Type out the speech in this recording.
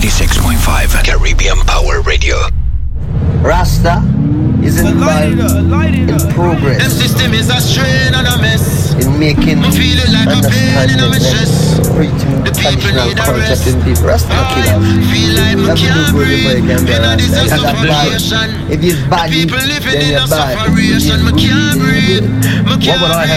96.5 Caribbean Power Radio. Rasta is involved in progress. Them system is a strain and a mess. In making understanding and preaching the traditional concept in people. Rasta killer. Have to do good before you can be Rasta. If you're bad, if you're bad, then you're bad. If you're good, what would I have